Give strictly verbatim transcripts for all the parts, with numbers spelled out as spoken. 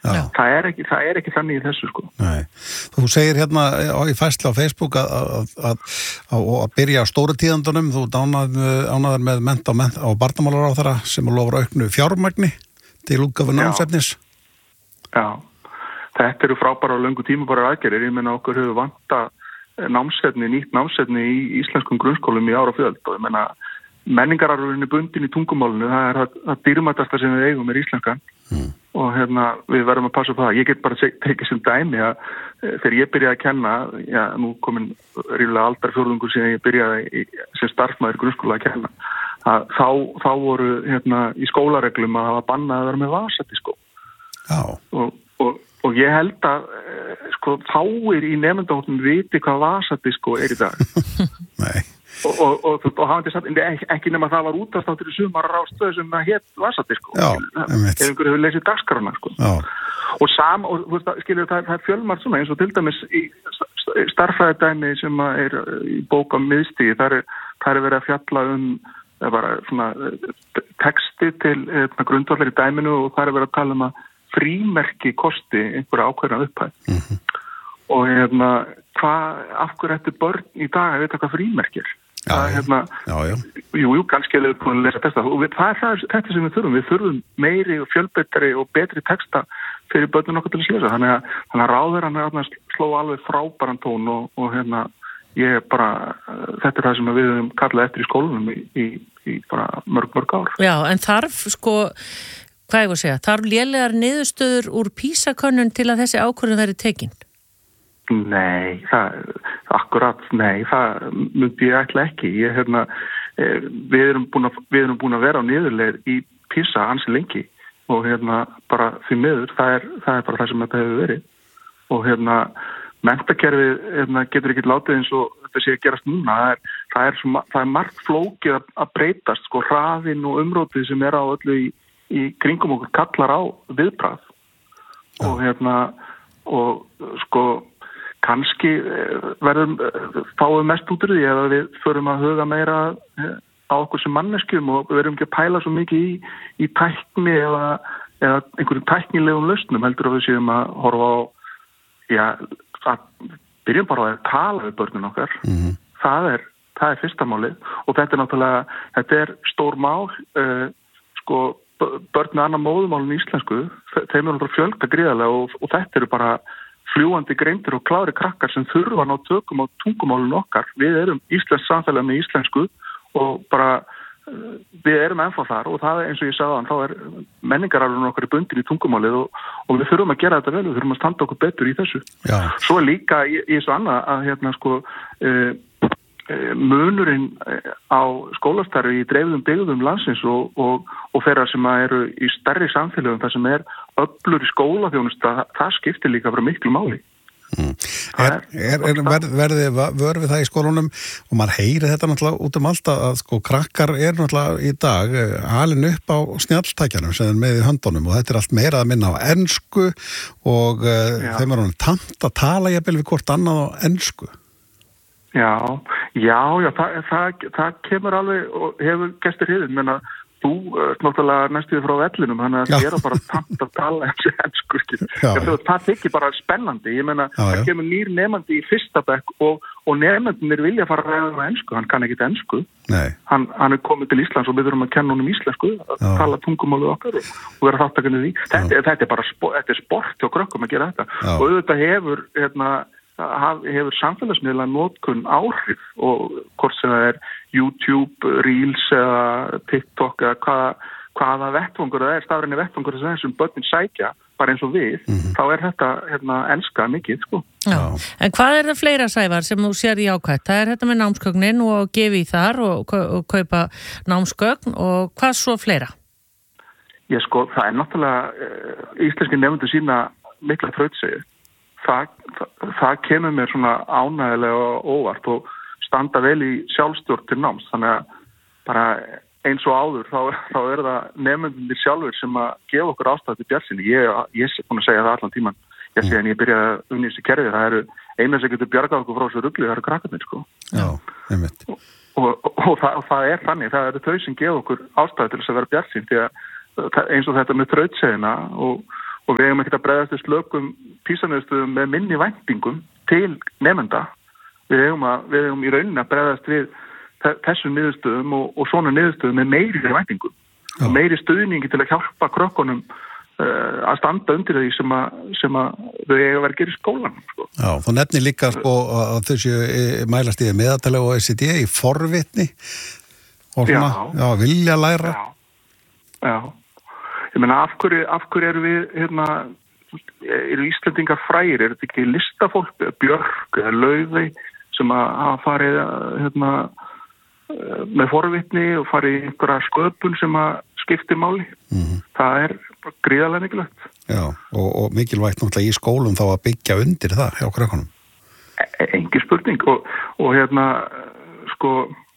það er ekki, það er ekki þannig í þessu sko. Nei. Þú segir hérna í færslu á Facebook að, að, að, að, að byrja á stóru tíðandunum, þú ánæður ánæður með mennta og, mennta og barnamálaráðherra sem lofar auknu fjármagni til útgáfu námsefnis. Já, þetta eru frábæra og löngu tímabærar aðgerðir, ég meina okkur hefur vanta námsefni, nýtt námsefni í íslenskum grunnskólum í ára fjöld og ég meina menningararfurinn er bundin í tungumálinu, það er það, það dýrmætasta sem við eigum er íslenskan mm. og hérna við verðum að passa på það. Ég get bara tekið sem dæmi að þegar ég byrjaði að kenna, já nú komin ríflega aldarfjórðungur síðan ég byrjaði í, sem starfsmæður grunnskóla að kenna, að þá, þá voru hérna í skólareglum að hafa bannað að vera með vasadiskó og, og, og ég held að sko fáir í nemendahópnum viti hvað vasadiskó er í dag. Nei. Og, og, og, og hafandi satt, ekki, ekki nema það var útastáttur í sumar rástöðu sem það hétt vasadiskó. Já, ef einhverju hefur lesið dagskrárna sko. Já. Og sam, og skilur það, það er fjölmargt svona eins og til dæmis í starffræðidæmi sem er í bóka miðstigi, það er, það er verið að fjalla um bara svona texti til grundvallar í dæminu og það er verið að tala um að frímerki kosti einhverja ákveðna upphæð. Mhm. Og hérna, hvað, af hverju ættu börn í dag að vita hvað frímerki er? Já, það, hérna, já, já. Jú, jú, kannski er þau búin að lesa texta. Og við, það er það, þetta sem við þurfum. Við þurfum meiri og fjölbreyttari og betri texta fyrir börnun okkar til að lesa. Þannig að, þannig að ráðherrann er sló alveg frábæran tón og, og hérna, ég er bara, þetta er það sem við höfum kallað eftir í skólanum í, í, í bara mörg, mörg ár. Já, en þarf sko, hvað ég var að segja, þarf lélegar niðurstöður úr PISA-könnun til að þessi ákvörðun verið tekin? Nei, það, akkurat, nei, það myndi ég ætla ekki. Ég, hérna, við erum búin að, við erum búin að vera á niðurleið í PISA ansi lengi og hérna bara því miður, það er, það er bara það sem þetta hefur verið. Og hérna, menntakerfið hérna, getur ekki látið eins og þetta sé að gerast núna. Það er, það er, svo, það er margt flókið að, að breytast, sko, hraðinn og umrótið sem er á öllu í, í kringum okkur kallar á viðbragð. Ja. Og hérna, og sko, kannski verðum fáum mest út úr því ef við förum að huga meira á okkur sem manneskjum og við verum ekki að pæla svo mikið í, í tækni eða, eða einhverjum tæknilegum lausnum heldur að við séum að horfa á, já, að byrjum bara að tala við börnin okkar. Mm-hmm. Það er, það er fyrsta málið og þetta er náttúrulega, þetta er stór mál, uh, sko, börn með annar móðumálun í íslensku, þeim er náttúrulega fjölga gríðarlega og, og þetta eru bara fljúandi greindir og klári krakkar sem þurfa ná tökum á tungumálun okkar. Við erum íslensk samfélag með íslensku og bara við erum ennþá þar og það er eins og ég sagði þann, þá er menningararfurinn okkar í bundin í tungumálið og, og við þurfum að gera þetta vel, við þurfum að standa okkur betur í þessu. Já. Svo líka í, í þessu annað að hérna sko uh, munurinn á skólastarfi í dreifðum byggðum landsins og, og, og þeirra sem eru í stærri samfélögum þar sem er öflur í skólaþjónusta, það skiptir líka bara miklu máli. Mm. Er, er, er verð, verði vör við það í skólunum og maður heyri þetta náttúrulega út um allt að sko krakkar er náttúrulega í dag alin upp á snjalltækjanum sem er með í höndunum og þetta er allt meira að minna á ensku og uh, þeim er hann tamt að tala jafnvel við hvort annað á ensku. Já, já, já, það, það, það kemur alveg og hefur gestur hiðin, menna þú uh, náttúrulega næstuði frá vellinum, þannig að það er bara tamt að tala eins og ensku, það þykir bara spennandi, ég menna, já, það já. Kemur nýr nefandi í fyrsta bekk og, og nefandinir vilja fara að ræða um ensku, hann kann ekkit ensku, hann, hann er komið til Íslands og við þurfum að kenna honum íslensku, að já. Tala tungumálið okkar og, og vera þáttakandi því, þetta, þetta er bara spo, þetta er sport hjá krökkum að gera þetta já. Og auðvitað hefur, hérna, hefur samfélagsmiðla notkun áhrif og hvort sem það er YouTube, Reels eða TikTok eða hvaða, hvaða vettvangur það er, stafræni vettvangur þessum börnin sækja, bara eins og við, mm-hmm. þá er þetta hérna, enska mikið, sko. Já. En hvað er það fleira, Sævar, sem þú sér í ákvæmt? Það er þetta með námsgögnin og gefi í þar og, og kaupa námsgögn og hvað svo fleira? Ég sko, það er náttúrulega uh, íslenski nefndu sína mikla þrautsegju. Það, það, það kemur mér svona ánægilega og óvart og standa vel í sjálfstjórn til náms, þannig að bara eins og áður þá, þá er það nefnendur sjálfur sem að gefa okkur ástæðu til bjartsýni. Ég, ég er búin að segja það allan tíman, ég sé en ég byrjaði að unni þessi kerfi, það eru eina sem getur bjargað okkur frá þessu rugli, það eru krakkarnir, sko. Já, einmitt. Og, og, og, og, það, og það er þannig, það eru þau sem gefa okkur ástæðu til þess að vera bjartsýn, því að eins og þetta með þrautsegina og og við eigum ekki að bregðast við slökum PISA-niðurstöðum með minni væntingum til nemenda. Við eigum, að, við eigum í rauninni að bregðast við þessum niðurstöðum og, og svona niðurstöðum með meiri væntingum. Já. Og meiri stuðningi til að hjálpa krökkunum uh, að standa undir því sem að, sem að þau eiga að vera að gera í skólanum. Sko. Já, þú nefnir líka sko, að þau séu mælast í meðaltali og O E C D í forvitni og svona, já, já vilja læra. Já, já. Ég meina, af hverju, af hverju eru við, hérna, eru Íslendingar frægir? Er þetta ekki listafólk, Björk eða Laufey sem að hafa farið, hérna, með forvitni og farið í einhverja sköpun sem að skipti máli. Mm-hmm. Það er gríðarlega mikilvægt. Já, og, og mikilvægt náttúrulega í skólum þá að byggja undir það hjá krökkunum. E- Engi spurning og, og hérna, sko,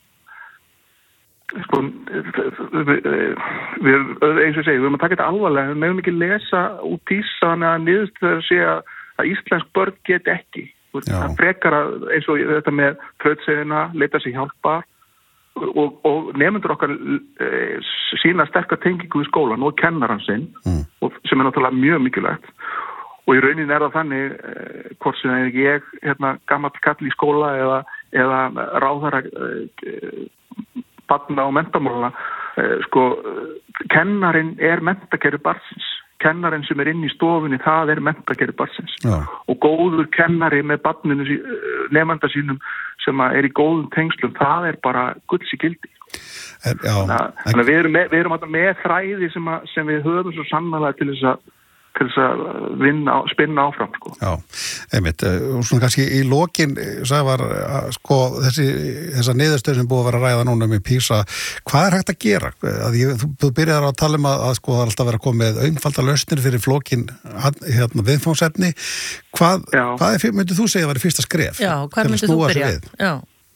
sko, við, við, eins og segja, við erum að taka þetta alvarlega, við meðum ekki lesa út PISA að niðurstöður að segja að íslensk börn get ekki. Það frekar að, eins og þetta með þrautseðina, leita sér hjálpar og, og nefnendur okkar e, sína sterkar tengingu í skólan og kennaran sinn mm. og sem er náttúrulega mjög mikilvægt og í rauninni er það þannig e, hvort sem er ekki ég hérna, gamall kall í skóla eða, eða ráðherra e, barna og menntamálana e, sko, kennarin er menntakerfi barnsins. Kennarinn sem er inn í stofunni, það er menntakerfi barnsins. Já. Og góður kennari með barninu, nemanda sínum sem er í góðum tengslum, það er bara gulls í gildi. En, já, Þannig að við erum með, við erum með þræði sem, að, sem við höfum svo sannlega til þess að til þess að vinna, spinna áfram sko. Já, einmitt, og svona kannski í lokin, Sævar, sko, þessi, þessa niðurstöð sem búið að vera að ræða núna með PISA, hvað er hægt að gera? Að ég, þú, þú byrjar að tala um að, að sko það er alltaf verið að koma með einfalda lausnir fyrir flókin hérna viðfangsefni, hvað, hvað er, myndið þú segja að vera fyrsta skref? Já, hvað myndið þú byrja? Já.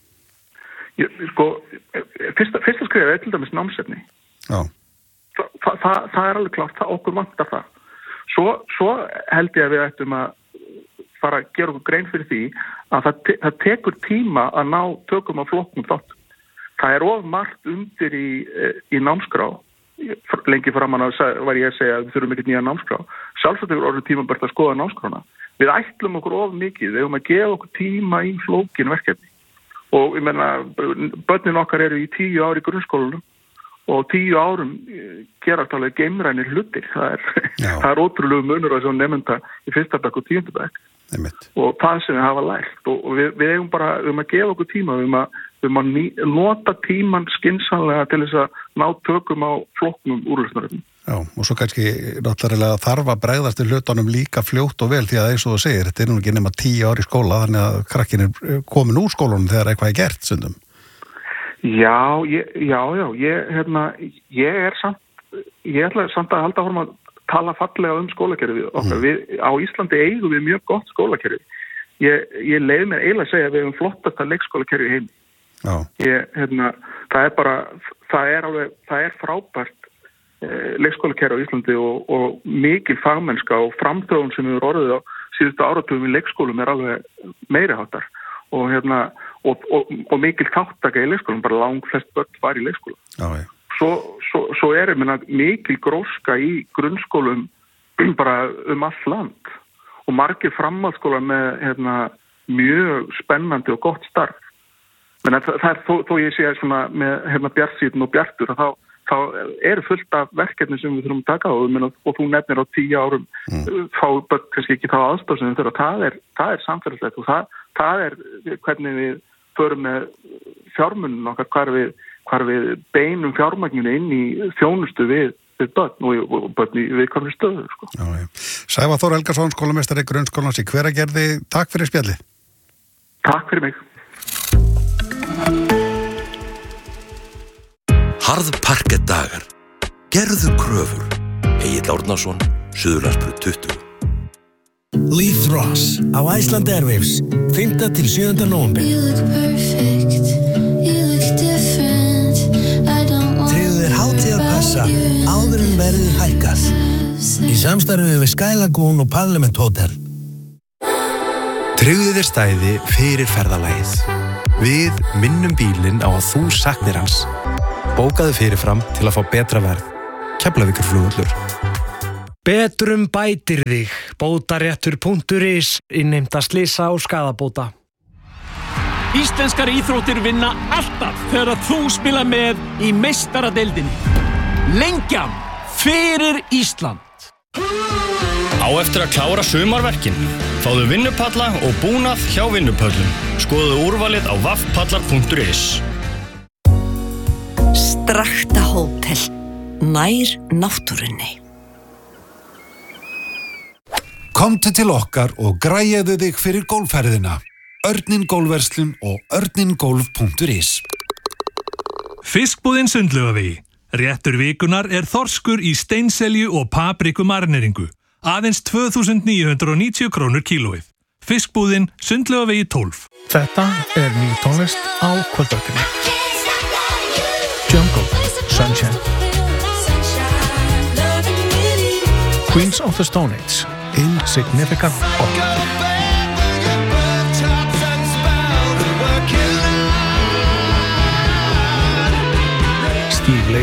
Ég, sko, fyrsta, fyrsta skref er til dæmis námsefni. Já. Þa, það, það, það er alveg klart, það okkur vantar það. Svo, svo held ég að við ættum að fara að gera okkur grein fyrir því að það, te- það tekur tíma að ná tökum á flokknum þátt. Það er of margt undir í, í námskrá. Lengi framan að var ég að segja að við þurfum ekki nýja námskrá. Sjálfsagt er orðið tíma bara að skoða námskrána. Við ætlum okkur of mikið, við höfum að gefa okkur tíma í flókin verkefni. Og ég menna, börnin okkar eru í tíu ári í grunnskólanum. Og tíu árum gerast alveg geimrænir hlutir. Það er, það er ótrúlegu munur á þessu nefnda í fyrsta bekk og tíundu bekk. Og það sem við hafa lært. Og við, við eigum bara um að gefa okkur tíma, um að, um að ný, nota tíman skynsamlega til þess að ná tökum á flokknum úrlausnaröfnum. Já, og svo kannski náttúrulega þarf að bregðast til hlutunum líka fljótt og vel því að eins og þú segir, þetta er nú ekki nema tíu ári í skóla, þannig að krakkin er komin úr skólanum þegar eitthvað er gert stundum. Já, ég, já, já, ég, hérna, ég er samt, ég ætla samt að halda áfram að tala fallega um skólakerfið okkar. Mm. Við, á Íslandi eigum við mjög gott skólakerfi. Ég, ég leiði mér eiginlega að segja að við hefum flottasta leikskólakerfi heim. Já. Ég, hérna, það er bara, það er alveg, það er frábært eh, leikskólakerfi á Íslandi og, og mikil fagmennska og framþróun sem við erum orðið á síðustu áratugum í leikskólum er alveg meiriháttar. Og hérna, og, og, og mikil þáttaka í leikskólum, bara lang flest börn var í leikskóla. Já, já. Svo, svo, svo er minna, mikil gróska í grunnskólum bara um all land og margir framhaldsskóla með hérna, mjög spennandi og gott starf. Men það, það er þó, þó ég sé svona með hérna, Bjartsýn og Bjartur að þá, þá er fullt af verkefni sem við þurfum að taka á og, og þú nefnir á tíu árum mm. þá börn kannski ekki þá aðstoð sem við þurfum að það er, það er samfélagslegt og það Það er hvernig við förum með fjármunum okkar, hvar við, hvar við beinum fjármagninu inn í þjónustu við, við börn og, og börn í viðkvæmri stöðu. Sko. Já, já. Sævar Þór Helgason, skólameistari grunnskólans í Hveragerði. Takk fyrir spjallið. Takk fyrir mig. Harðparkett dagar. Gerðu kröfur. Egill Árnason, Suðurlandsbraut tuttugu. Leif Ross á Iceland Airwaves fimmta til sjöunda nóvember. Tryggðu þér hátíðarpassa áður en verðið hækkað. Í samstarfi við Sky Lagoon og Parliament Hotel. Tryggðu þér stæði fyrir ferðalagið. Við minnum bílinn á að þú saknir hans. Bókaðu fyrirfram til að fá betra verð. Keflavíkurflugvöllur. Betrum bætir þig, bótaréttur punktur is, innheimta slysa og skaðabóta. Íslenskar íþróttir vinna alltaf þegar þú spila með í meistaradeildinni. Lengjan fyrir Ísland. Á eftir að klára sumarverkin. Fáðu vinnupalla og búnað hjá vinnupöllum. Skoðu úrvalið á vaffpallar punktur is. Strakta hótel. Nær náttúrunni. Komdu til okkar og græjaðu þig fyrir gólfferðina. Örnin Gólfverslun og örningolf punktur is. Fiskbúðin Sundlaugavegi. Réttur vikunar er þorskur í steinselju og paprikumarineringu. Aðeins tvö þúsund níu hundruð níutíu krónur kílóið. Fiskbúðin Sundlaugavegi tólf. Þetta er ný tónlist á kvöldvaktinni. Jungle, Sunshine. Queens of the Stone Age, Insignificant Other. Steve Lacey